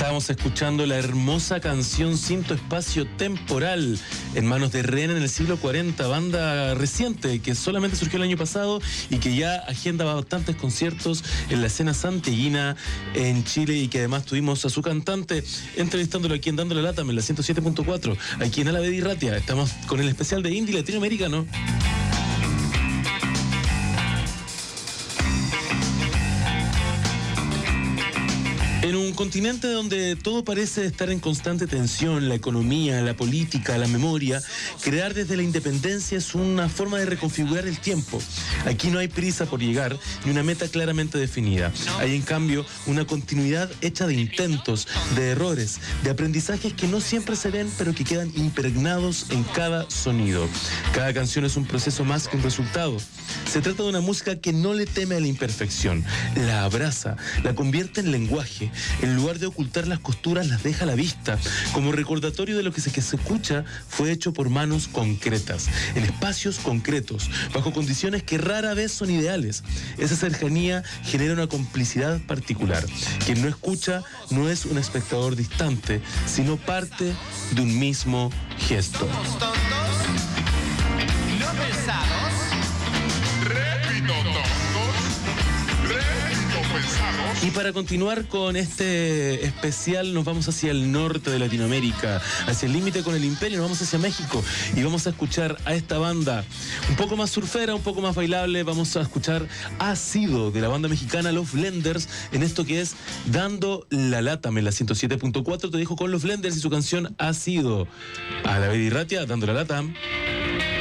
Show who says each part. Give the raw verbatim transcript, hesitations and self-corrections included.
Speaker 1: Estábamos escuchando la hermosa canción Cinto Espacio Temporal, en manos de Rehén en el siglo cuarenta, banda reciente que solamente surgió el año pasado y que ya agenda bastantes conciertos en la escena santiaguina en Chile, y que además tuvimos a su cantante entrevistándolo aquí en Dándole Lata en la ciento siete punto cuatro, aquí en Alavedi Ratia. Estamos con el especial de indie latinoamericano. En un continente donde todo parece estar en constante tensión, la economía, la política, la memoria, crear desde la independencia es una forma de reconfigurar el tiempo. Aquí no hay prisa por llegar, ni una meta claramente definida. Hay, en cambio, una continuidad hecha de intentos, de errores, de aprendizajes que no siempre se ven, pero que quedan impregnados en cada sonido. Cada canción es un proceso más que un resultado. Se trata de una música que no le teme a la imperfección, la abraza, la convierte en lenguaje. En lugar de ocultar las costuras, las deja a la vista, como recordatorio de lo que se, que se escucha fue hecho por manos concretas, en espacios concretos, bajo condiciones que rara vez son ideales. Esa cercanía genera una complicidad particular. Quien no escucha no es un espectador distante, sino parte de un mismo gesto.
Speaker 2: Somos tontos, no pensados.
Speaker 3: Repito, tontos, repito, pensados.
Speaker 1: Y para continuar con este especial nos vamos hacia el norte de Latinoamérica, hacia el límite con el Imperio, nos vamos hacia México y vamos a escuchar a esta banda un poco más surfera, un poco más bailable. Vamos a escuchar Ha Sido, de la banda mexicana Los Blenders, en esto que es Dando la Lata. En la ciento siete punto cuatro te dejo con Los Blenders y su canción Ha Sido. Alavedi Ratia, Dando la Lata.